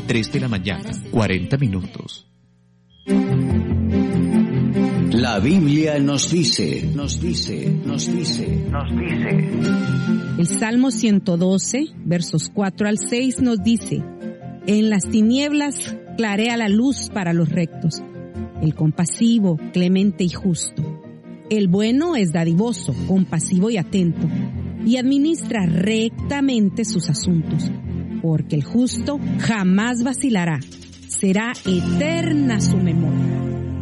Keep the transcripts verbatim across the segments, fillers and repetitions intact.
tres de la mañana, cuarenta minutos. La Biblia nos dice, nos dice, nos dice, nos dice. El Salmo ciento doce, versos cuatro al seis nos dice: en las tinieblas clarea la luz para los rectos, el compasivo, clemente y justo. El bueno es dadivoso, compasivo y atento, y administra rectamente sus asuntos, porque el justo jamás vacilará, será eterna su memoria.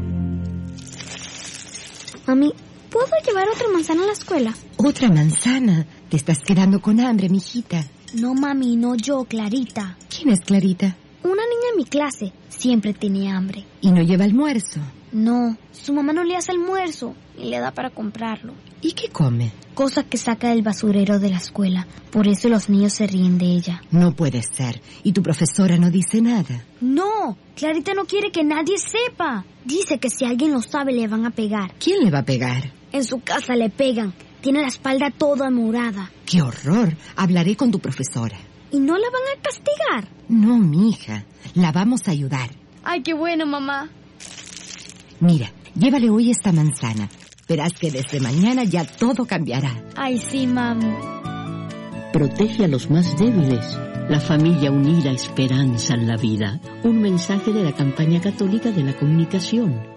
Mami, ¿puedo llevar otra manzana a la escuela? ¿Otra manzana? Te estás quedando con hambre, mijita. No, mami, no yo, Clarita. ¿Quién es Clarita? Una niña en mi clase. Siempre tiene hambre. ¿Y no lleva almuerzo? No, su mamá no le hace almuerzo y le da para comprarlo. ¿Y qué come? Cosas que saca del basurero de la escuela. Por eso los niños se ríen de ella. No puede ser. ¿Y tu profesora no dice nada? No, Clarita no quiere que nadie sepa. Dice que si alguien lo sabe le van a pegar. ¿Quién le va a pegar? En su casa le pegan. Tiene la espalda toda morada. ¡Qué horror! Hablaré con tu profesora. ¿Y no la van a castigar? No, mija. La vamos a ayudar. Ay, qué bueno, mamá. Mira, llévale hoy esta manzana. Verás que desde mañana ya todo cambiará. Ay, sí, mami. Protege a los más débiles. La familia unida esperanza en la vida. Un mensaje de la campaña católica de la comunicación.